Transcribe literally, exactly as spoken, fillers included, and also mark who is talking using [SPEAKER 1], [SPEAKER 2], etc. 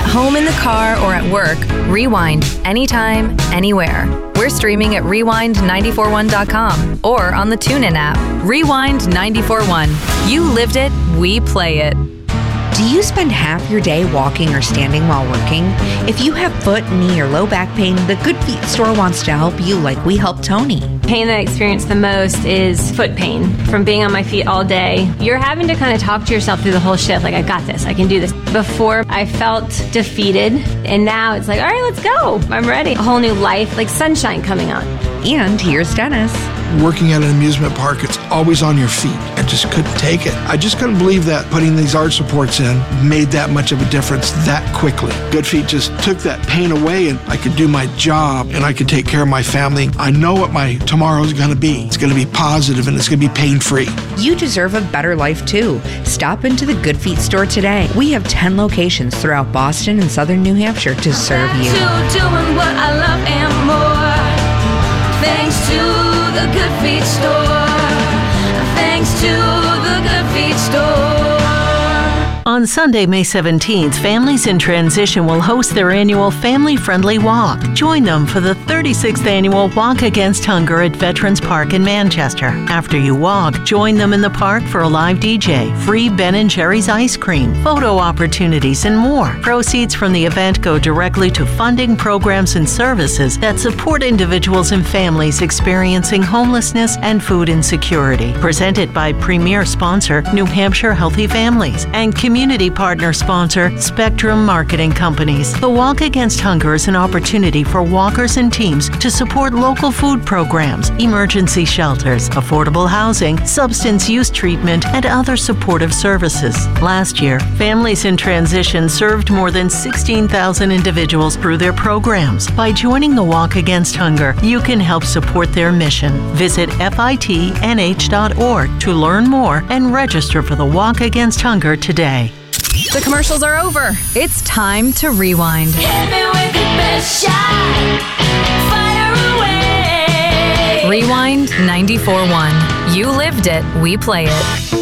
[SPEAKER 1] home, in the car, or at work, Rewind anytime, anywhere. We're streaming at rewind nine four one dot com or on the TuneIn app. Rewind nine four one. You lived it, we play it.
[SPEAKER 2] Do you spend half your day walking or standing while working? If you have foot, knee, or low back pain, the Good Feet store wants to help you like we helped Tony.
[SPEAKER 3] Pain that I experience the most is foot pain from being on my feet all day. You're having to kind of talk to yourself through the whole shift, like, I got this, I can do this. Before, I felt defeated, and now it's like, all right, let's go. I'm ready. A whole new life, like sunshine coming on.
[SPEAKER 2] And here's Dennis.
[SPEAKER 4] Working at an amusement park, it's always on your feet. I just couldn't take it. I just couldn't believe that putting these arch supports in made that much of a difference that quickly. Good Feet just took that pain away, and I could do my job, and I could take care of my family. I know what my tomorrow is going to be. It's going to be positive, and it's going to be pain-free.
[SPEAKER 2] You deserve a better life, too. Stop into the Good Feet store today. We have ten locations throughout Boston and southern New Hampshire to serve you.
[SPEAKER 5] Doing what I love and more. Thanks to the Good Feet store. Thanks to the Good Feet store.
[SPEAKER 6] On Sunday, May seventeenth, Families in Transition will host their annual family-friendly walk. Join them for the thirty-sixth annual Walk Against Hunger at Veterans Park in Manchester. After you walk, join them in the park for a live D J, free Ben and Jerry's ice cream, photo opportunities, and more. Proceeds from the event go directly to funding programs and services that support individuals and families experiencing homelessness and food insecurity. Presented by premier sponsor, New Hampshire Healthy Families, and community Community partner sponsor, Spectrum Marketing Companies. The Walk Against Hunger is an opportunity for walkers and teams to support local food programs, emergency shelters, affordable housing, substance use treatment, and other supportive services. Last year, Families in Transition served more than sixteen thousand individuals through their programs. By joining the Walk Against Hunger, you can help support their mission. Visit F I T N H dot org to learn more and register for the Walk Against Hunger today.
[SPEAKER 1] The commercials are over. It's time to rewind.
[SPEAKER 5] Hit me with your best shot. Fire away.
[SPEAKER 1] Rewind ninety-four point one. You lived it, we play it.